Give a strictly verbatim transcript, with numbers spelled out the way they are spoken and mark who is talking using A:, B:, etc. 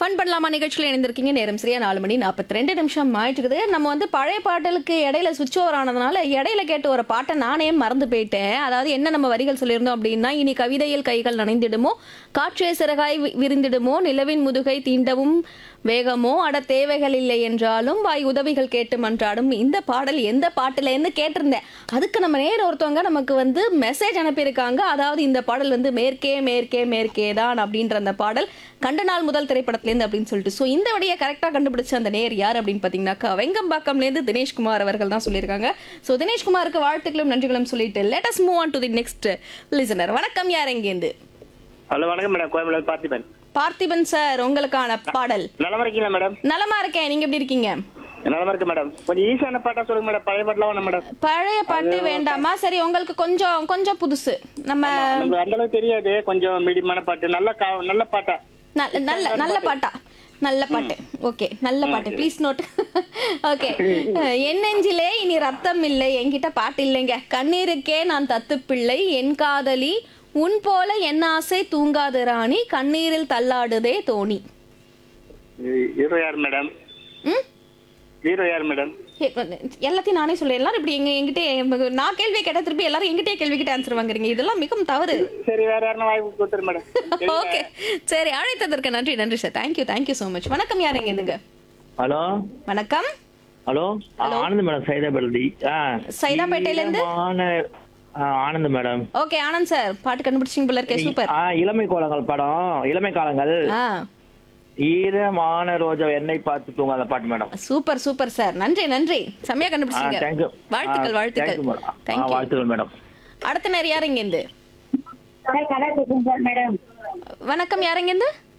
A: Fun பண்ணலாமா நிகழ்ச்சியில் இணைந்திருக்கீங்க. நேரம் சரியா நாலு மணி நாற்பத்தி ரெண்டு நிமிஷம் ஆயிட்டு இருக்குது. நம்ம வந்து பழைய பாட்டலுக்கு இடையில சுவிட்ச் ஓவர் ஆனதுனால இடையில கேட்டு ஒரு பாட்டை நானே மறந்து போயிட்டேன். அதாவது என்ன நம்ம வரிகள் சொல்லியிருந்தோம் அப்படின்னா, இனி கவிதையில் கைகள் நனைந்திடுமோ, காற்றே சிறகாய் வி- விரிந்திடுமோ, நிலவின் முதுகை தீண்டவும் வேகமோ, அட தேவைகள் இல்லை என்றாலும் வாய் உதவிகள் கேட்டு மன்றாடும். இந்த பாடல் எந்த பாட்டுல இருந்து கேட்டிருந்தேன். அதுக்கு நம்ம நேர ஒருத்தவங்க நமக்கு வந்து மெசேஜ் அனுப்பியிருக்காங்க. அதாவது இந்த பாடல் வந்து மேற்கே மேற்கே மேற்கே தான் அப்படின்ற அந்த பாடல் கண்ட நாள் முதல் திரைப்படத்திலேருந்து அப்படின்னு சொல்லிட்டு. ஸோ இந்த வழியை கரெக்டாக கண்டுபிடிச்ச அந்த நேர் யார் அப்படின்னு பார்த்தீங்கன்னாக்கா வெங்கம்பாக்கம்லேருந்து தினேஷ்குமார் அவர்கள் தான் சொல்லியிருக்காங்க. ஸோ தினேஷ்குமாருக்கு வாழ்த்துக்களும் நன்றிகளும் சொல்லிட்டு let us move on to the next listener. வணக்கம், யார் எங்கேருந்து?
B: ஹலோ வணக்கம் மேடம், கோயம்புல பார்த்திபன்.
A: பார்த்திபன் சார், உங்களுக்கான பாடல்.
B: நலமா இருக்கீங்களா மேடம்?
A: நலமா இருக்கேன், நீங்க எப்படி இருக்கீங்க?
B: நலமா இருக்கு மேடம். கொஞ்சம் ஈஸியான பாட்டா சொல்லுங்க மேடம், பழைய பாட்டுலாம் வேணும் மேடம்.
A: பழைய பாட்டு வேண்டாமா? சரி, உங்களுக்கு கொஞ்சம் கொஞ்சம் புதுசு. நம்ம
B: நமக்கு அந்த அளவுக்கு தெரியாது, கொஞ்சம் மீடியமான பாட்டு, நல்ல கா- நல்ல பாட்டா.
A: நல்ல நல்ல நல்ல பாட்டா நல்ல பாட்டு. ஓகே, நல்ல பாட்டு. Please note. ஓகே. என் நெஞ்சிலே இனி ரத்தம் இல்லை, என்கிட்ட பாட்டு இல்லைங்க. கண்ணீருக்கே நான் தத்து பிள்ளை, என் காதலி உன் போல என் ஆசை தூங்காது ராணி, கண்ணீரில் தள்ளாடுதே தோணி.
B: ஹீரோ யார் மேடம்?
A: ம்
B: ஹீரோ யார் மேடம்?
A: எல்லாத்தையும் நானே சொல்ல. எல்லாரும் இப்படி எங்க எங்கிட்ட நான் கேள்வியை கேட்ட திருப்பி எல்லாரும் எங்கிட்டே கேள்வி கிட்ட ஆன்சர் வாங்குறீங்க. இதெல்லாம் மிகவும் தவறு.
B: சரி, வேற யாருன்னா வாய்ப்பு கொடுத்துரு மேடம்.
A: ஓகே, சரி, அழைத்ததற்கு நன்றி. நன்றி sir, thank you thank you so much. வணக்கம், யார் எங்க இருந்துங்க?
C: ஹலோ
A: வணக்கம்.
C: Hello Anand madam, Saidapet. ஆ
A: சைதாப்பேட்டையில இருந்து
C: ஈரமான- ஆ, Anand madam.
A: Okay, Anand sir, பாட்டு கண்டுபிடிச்சிங்க போல இருக்கே. சூப்பர்.
C: ஆ, இளமை கோலங்கள் படம், இளமை காலங்கள்.
A: ஆ,
C: ஈரமான ரோஜா என்னை பார்த்து தூங்காத பாட்டு மேடம்.
A: சூப்பர் சூப்பர் சார், நன்றி நன்றி, செம்மையா
C: ஆ,
A: கண்டுபிடிச்சிங்க.
C: தேங்க்யூ.
A: வாழ்த்துக்கள்
C: ஆ,
A: வாழ்த்துக்கள்.
C: Thank you madam. ஆ,
A: தேங்க்யூ.
C: வாழ்த்துக்கள் மேடம்.
A: அடுத்த நேரம் யார் எங்க இருந்து?
D: சார், கலா பேசுறேன் சார் மேடம்.
A: வணக்கம், யார் எங்க இருந்து?